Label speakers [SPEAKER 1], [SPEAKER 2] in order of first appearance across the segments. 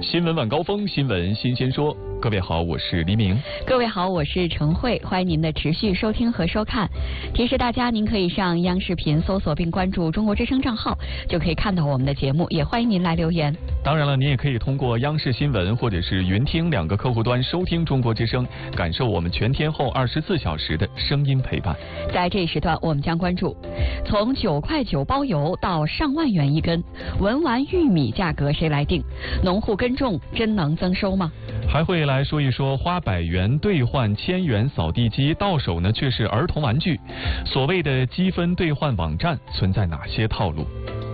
[SPEAKER 1] 新闻晚高峰，新闻新鲜说。各位好，我是黎明。
[SPEAKER 2] 各位好，我是陈慧，欢迎您的持续收听和收看。提示大家，您可以上央视频搜索并关注中国之声账号，就可以看到我们的节目，也欢迎您来留言。
[SPEAKER 1] 当然了，您也可以通过央视新闻或者是云听2个客户端收听中国之声，感受我们全天候24小时的声音陪伴。
[SPEAKER 2] 在这一时段，我们将关注从9块9包邮到上万元一根，文玩玉米价格谁来定？农户耕种真能增收吗？
[SPEAKER 1] 还会来说一说花100元兑换1000元扫地机，到手呢却是儿童玩具。所谓的积分兑换网站存在哪些套路？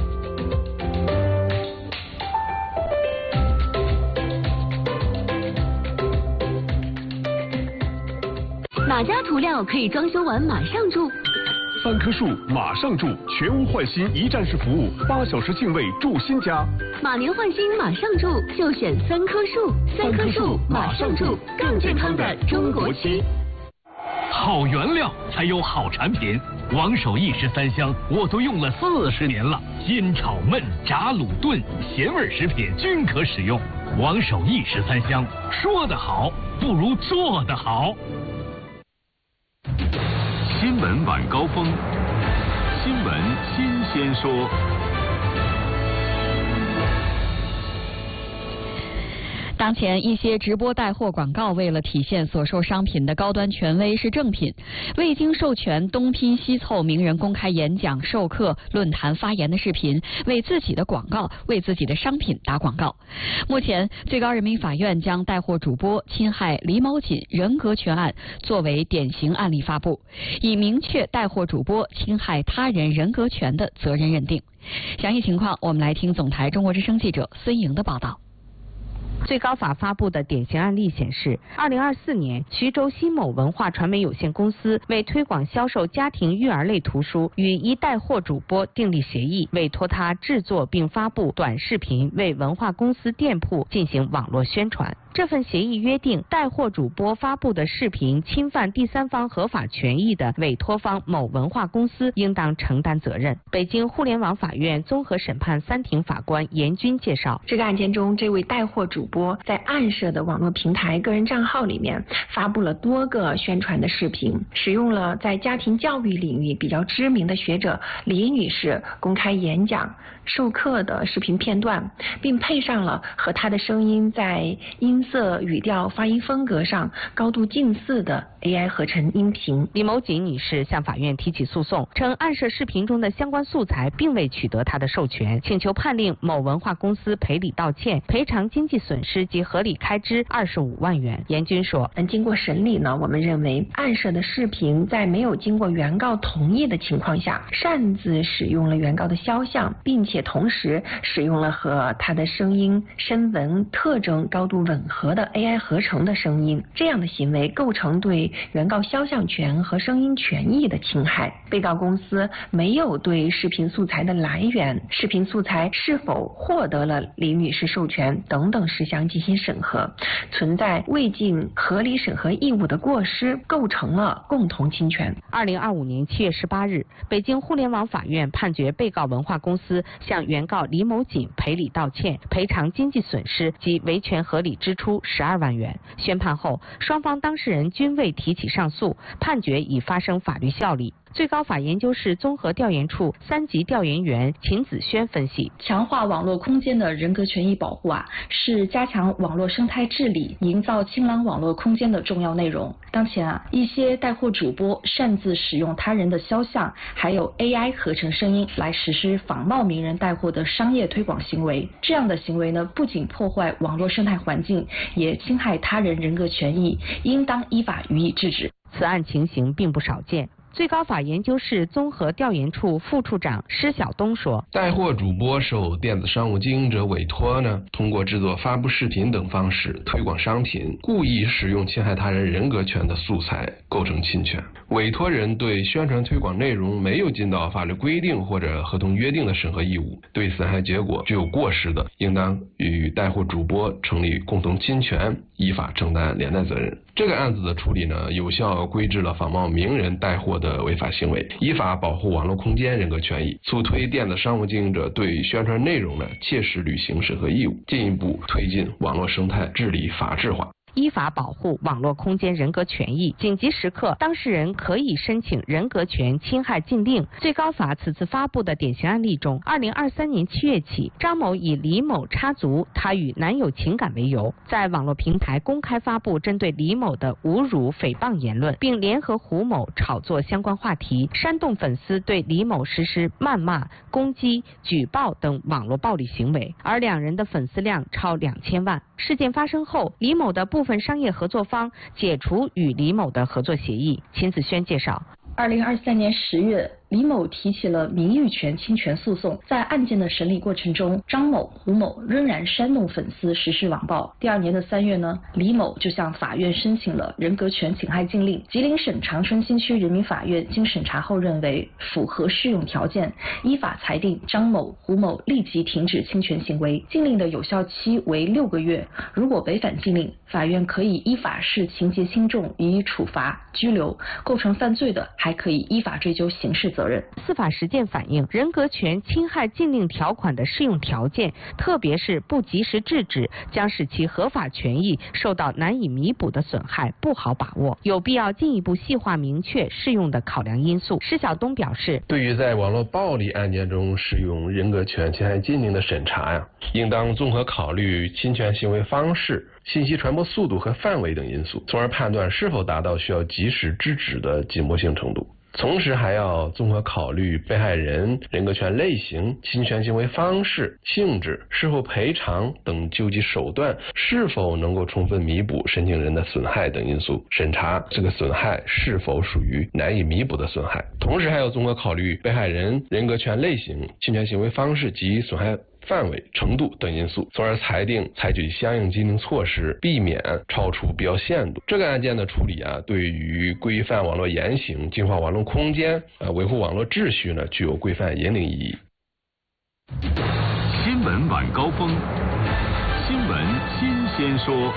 [SPEAKER 3] 哪家涂料可以装修完马上住
[SPEAKER 4] ？3棵树马上住，全屋换新一站式服务，8小时净位住新家。
[SPEAKER 3] 马年换新马上住，就选3棵树。3棵树马上住，更健康的中国区。
[SPEAKER 5] 好原料才有好产品，王守义13香我都用了40年了，煎炒焖炸卤炖咸味食品均可使用。王守义13香，说得好不如做得好。
[SPEAKER 4] 新闻晚高峰，新闻新鲜说。
[SPEAKER 2] 当前一些直播带货广告为了体现所售商品的高端权威是正品，未经授权东拼西凑名人公开演讲、授课、论坛发言的视频，为自己的广告、为自己的商品打广告。目前，最高人民法院将带货主播侵害李某锦人格权案作为典型案例发布，以明确带货主播侵害他人人格权的责任认定。详细情况，我们来听总台中国之声记者孙莹的报道。
[SPEAKER 6] 最高法发布的典型案例显示，2024年，徐州新某文化传媒有限公司为推广销售家庭育儿类图书，与一带货主播订立协议，委托他制作并发布短视频，为文化公司店铺进行网络宣传。这份协议约定，带货主播发布的视频侵犯第三方合法权益的委托方某文化公司应当承担责任。北京互联网法院综合审判3庭法官严军介绍，
[SPEAKER 7] 这个案件中，这位带货主播在案涉的网络平台个人账号里面发布了多个宣传的视频，使用了在家庭教育领域比较知名的学者李女士公开演讲、授课的视频片段，并配上了和她的声音在音色、语调、发音风格上高度近似的 AI 合成音频。
[SPEAKER 6] 李某锦女士向法院提起诉讼，称案涉视频中的相关素材并未取得她的授权，请求判令某文化公司赔礼道歉，赔偿经济损失及合理开支25万元。严军说，
[SPEAKER 7] 经过审理呢，我们认为案涉的视频在没有经过原告同意的情况下，擅自使用了原告的肖像，并且同时使用了和他的声音、声纹特征高度吻合的 AI 合成的声音，这样的行为构成对原告肖像权和声音权益的侵害。被告公司没有对视频素材的来源、视频素材是否获得了李女士授权等等事项进行审核，存在未尽合理审核义务的过失，构成了共同侵权。
[SPEAKER 6] 2025年7月18日，北京互联网法院判决被告文化公司向原告李某锦赔礼道歉，赔偿经济损失及维权合理支出12万元。宣判后，双方当事人均未提起上诉，判决已发生法律效力。最高法研究室综合调研处3级调研员秦子轩分析，
[SPEAKER 8] 强化网络空间的人格权益保护是加强网络生态治理、营造清朗网络空间的重要内容。当前一些带货主播擅自使用他人的肖像，还有 AI 合成声音来实施仿冒名人带货的商业推广行为。这样的行为呢，不仅破坏网络生态环境，也侵害他人人格权益，应当依法予以制止。
[SPEAKER 6] 此案情形并不少见。最高法研究室综合调研处副处长施晓东说，
[SPEAKER 9] 带货主播受电子商务经营者委托呢，通过制作、发布视频等方式推广商品，故意使用侵害他人人格权的素材，构成侵权。委托人对宣传推广内容没有尽到法律规定或者合同约定的审核义务，对损害结果具有过失的，应当与带货主播成立共同侵权，依法承担连带责任。这个案子的处理呢，有效规制了仿冒名人带货的的违法行为，依法保护网络空间人格权益，促推电子商务经营者对宣传内容的切实履行审核义务，进一步推进网络生态治理法治化。
[SPEAKER 6] 依法保护网络空间人格权益，紧急时刻，当事人可以申请人格权侵害禁令。最高法此次发布的典型案例中，2023年7月起，张某以李某插足他与男友情感为由，在网络平台公开发布针对李某的侮辱、诽谤言论，并联合胡某炒作相关话题，煽动粉丝对李某实施谩骂、攻击、举报等网络暴力行为，而两人的粉丝量超2000万。事件发生后，李某的部分商业合作方解除与李某的合作协议。秦子轩介绍
[SPEAKER 8] ，2023年10月，李某提起了名誉权侵权诉讼。在案件的审理过程中，张某、胡某仍然煽动粉丝实施网暴。第2年的3月呢，李某就向法院申请了人格权侵害禁令。吉林省长春新区人民法院经审查后认为符合适用条件，依法裁定张某、胡某立即停止侵权行为。禁令的有效期为6个月，如果违反禁令，法院可以依法视情节轻重予以处罚、拘留，构成犯罪的还可以依法追究刑事责任。
[SPEAKER 6] 司法实践反映，人格权侵害禁令条款的适用条件，特别是不及时制止，将使其合法权益受到难以弥补的损害，不好把握，有必要进一步细化明确适用的考量因素。施晓东表示，
[SPEAKER 9] 对于在网络暴力案件中适用人格权侵害禁令的审查应当综合考虑侵权行为方式、信息传播速度和范围等因素，从而判断是否达到需要及时制止的紧迫性程度。同时还要综合考虑被害人人格权类型、侵权行为方式、性质、是否赔偿等救济手段是否能够充分弥补申请人的损害等因素，审查这个损害是否属于难以弥补的损害。同时还要综合考虑被害人人格权类型、侵权行为方式及损害范围、程度等因素，从而裁定采取相应禁令措施，避免超出必要限度。这个案件的处理对于规范网络言行、净化网络空间、维护网络秩序呢，具有规范引领意义。
[SPEAKER 5] 新闻晚高峰，新闻新鲜说。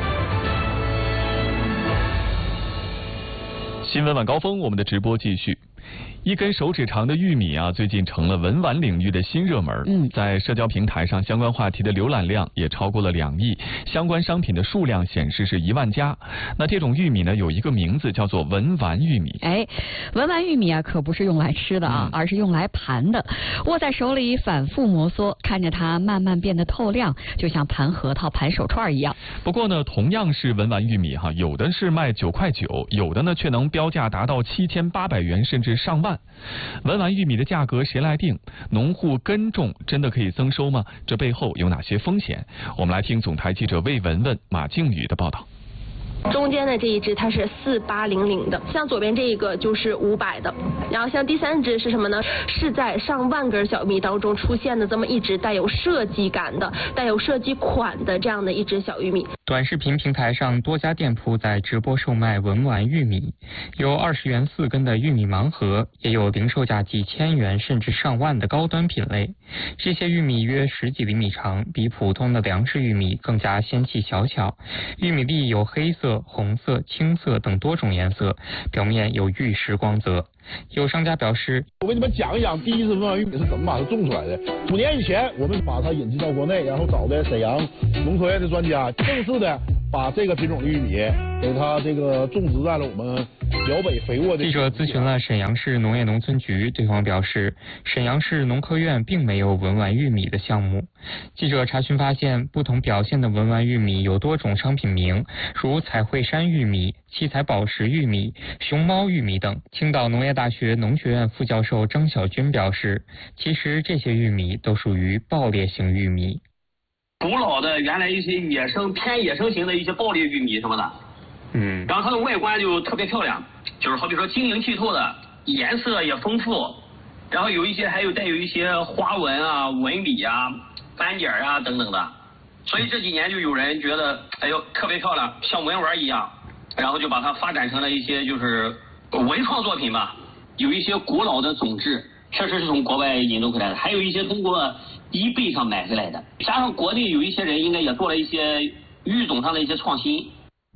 [SPEAKER 1] 新闻晚高峰，我们的直播继续。一根手指长的玉米最近成了文玩领域的新热门。在社交平台上，相关话题的浏览量也超过了2亿，相关商品的数量显示是1万家。那这种玉米呢，有一个名字叫做文玩玉米。
[SPEAKER 2] 文玩玉米可不是用来吃的而是用来盘的，握在手里反复摩挲，看着它慢慢变得透亮，就像盘核桃、盘手串一样。
[SPEAKER 1] 不过呢，同样是文玩玉米有的是卖9块9，有的呢却能标价达到7800元甚至上万。文玩玉米的价格谁来定？农户耕种真的可以增收吗？这背后有哪些风险？我们来听总台记者魏文文、马靖宇的报道。
[SPEAKER 10] 中间的这一只它是4800的，像左边这一个就是500的，然后像第3只是什么呢？是在上万根小玉米当中出现的这么一只带有设计感的、带有设计款的这样的一只小玉米。
[SPEAKER 11] 短视频平台上多家店铺在直播售卖文玩玉米，有20元4根的玉米盲盒，也有零售价几千元甚至上万的高端品类。这些玉米约10几厘米长，比普通的粮食玉米更加纤细小巧。玉米粒有黑色、红色、青色等多种颜色，表面有玉石光泽。有商家表示，
[SPEAKER 12] 我给你们讲一讲第一次文玩玉米是怎么把它种出来的。5年以前，我们把它引进到国内，然后找的沈阳农科院的专家，正式的把这个品种的玉米给它这个种植在了我们辽北肥沃的。
[SPEAKER 11] 记者咨询了沈阳市农业农村局，对方表示，沈阳市农科院并没有文玩玉米的项目。记者查询发现，不同表现的文玩玉米有多种商品名，如彩绘山玉米、七彩宝石玉米、熊猫玉米等。青岛农业大学农学院副教授张小军表示，其实这些玉米都属于爆裂型玉米。
[SPEAKER 13] 古老的原来一些偏野生型的一些爆裂玉米什么的，然后它的外观就特别漂亮，就是好比说晶莹剔透的，颜色也丰富，然后还有带有一些花纹纹理斑点等等的，所以这几年就有人觉得特别漂亮，像文玩一样，然后就把它发展成了一些就是文创作品吧。有一些古老的种质确实是从国外引入回来的，还有一些通过eBay上买回来的，加上国内有一些人应该也做了一些育种上的一些创新。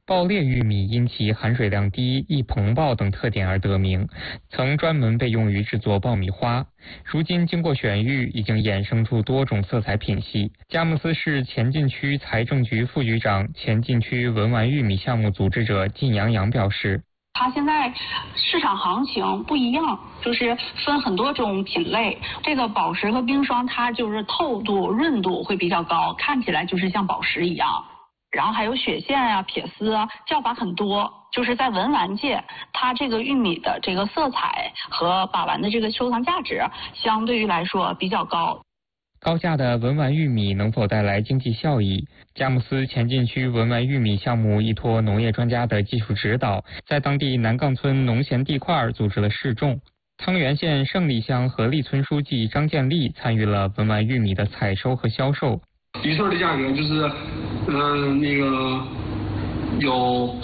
[SPEAKER 11] 爆裂玉米因其含水量低、易膨爆等特点而得名，曾专门被用于制作爆米花。如今经过选育，已经衍生出多种色彩品系。佳木斯市前进区财政局副局长、前进区文玩玉米项目组织者靳洋洋表示，
[SPEAKER 14] 它现在市场行情不一样，就是分很多种品类。这个宝石和冰霜，它就是透度、润度会比较高，看起来就是像宝石一样。然后还有血线啊、撇丝啊，叫法很多。就是在文玩界，它这个玉米的这个色彩和把玩的这个收藏价值，相对于来说比较高。
[SPEAKER 11] 高价的文玩玉米能否带来经济效益？佳木斯前进区文玩玉米项目依托农业专家的技术指导，在当地南岗村农闲地块组织了试种。汤原县胜利乡河利村书记张建立参与了文玩玉米的采收和销售。
[SPEAKER 15] 一穗的价格就是，那个有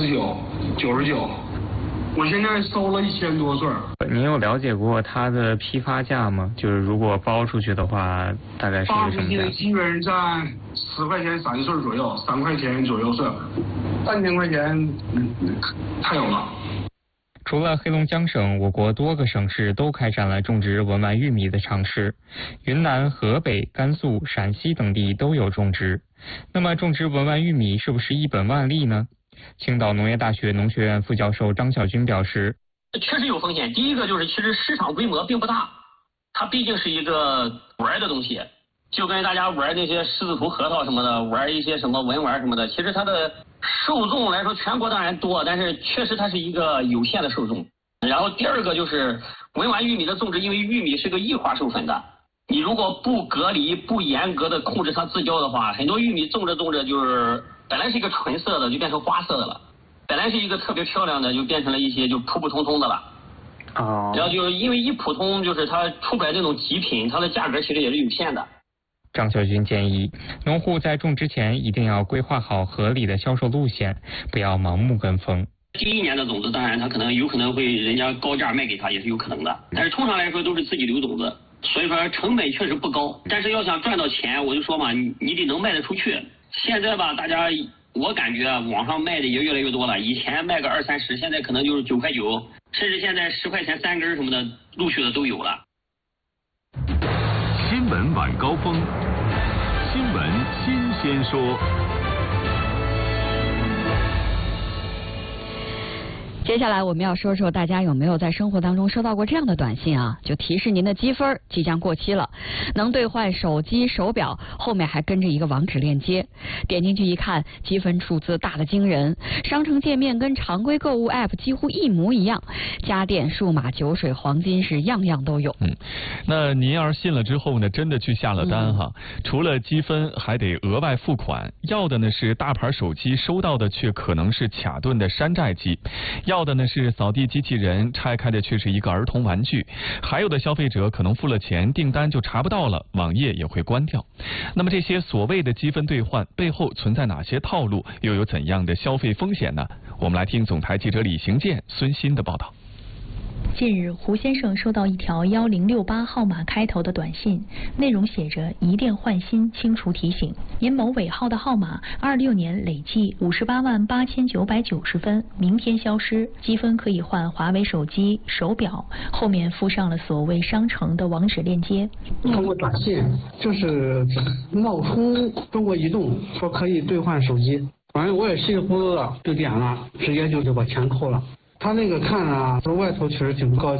[SPEAKER 15] 49、99，我现在收了1000多穗。
[SPEAKER 11] 您有了解过它的批发价吗？就是如果包出去的话，大概是一个什么价？
[SPEAKER 15] 基本在10块钱3穗左右，3块钱左右穗，3000块钱，太有了。
[SPEAKER 11] 除了黑龙江省，我国多个省市都开展了种植文玩玉米的尝试。云南、河北、甘肃、陕西等地都有种植。那么种植文玩玉米是不是一本万利呢？青岛农业大学农学院副教授张晓军表示，
[SPEAKER 13] 确实有风险。第一个就是其实市场规模并不大，它毕竟是一个玩的东西，就跟大家玩那些狮子头核桃什么的，玩一些什么文玩什么的，其实它的受众来说全国当然多，但是确实它是一个有限的受众。然后第二个就是文玩玉米的种植，因为玉米是个异化授粉的，你如果不隔离、不严格的控制它自交的话，很多玉米种着就是本来是一个纯色的就变成花色的了，本来是一个特别漂亮的就变成了一些就普普通通的了。然后就是因为一普通，就是它出不来那种极品，它的价格其实也是有限的。
[SPEAKER 11] 张晓军建议，农户在种之前一定要规划好合理的销售路线，不要盲目跟风。
[SPEAKER 13] 第一年的种子，当然它有可能会人家高价卖给他，也是有可能的。但是通常来说都是自己留种子，所以说成本确实不高。但是要想赚到钱，我就说嘛，你得能卖得出去。现在吧，大家我感觉网上卖的也越来越多了，以前卖个20、30，现在可能就是9块9，甚至现在10块钱3根什么的，陆续的都有了。
[SPEAKER 4] 新闻晚高峰，新闻新鲜说。
[SPEAKER 2] 接下来我们要说说大家有没有在生活当中收到过这样的短信啊？就提示您的积分即将过期了，能兑换手机、手表，后面还跟着一个网址链接。点进去一看，积分数字大得惊人，商城界面跟常规购物 App 几乎一模一样，家电、数码、酒水、黄金是样样都有。
[SPEAKER 1] 那您要是信了之后呢，真的去下了单哈，除了积分还得额外付款，要的呢是大牌手机，收到的却可能是卡顿的山寨机。要的呢是扫地机器人，拆开的却是一个儿童玩具。还有的消费者可能付了钱，订单就查不到了，网页也会关掉。那么这些所谓的积分兑换背后存在哪些套路，又有怎样的消费风险呢？我们来听总台记者李行健、孙鑫的报道。
[SPEAKER 16] 近日，胡先生收到一条1068号码开头的短信，内容写着“一电换新，清除提醒，您某尾号的号码26年累计588990分，明天消失，积分可以换华为手机、手表”，后面附上了所谓商城的网址链接。
[SPEAKER 17] 通过短信就是冒充中国移动，说可以兑换手机，反正我也稀里糊涂的就点了，直接就把钱扣了。他那个看啊，说外头确实挺高级。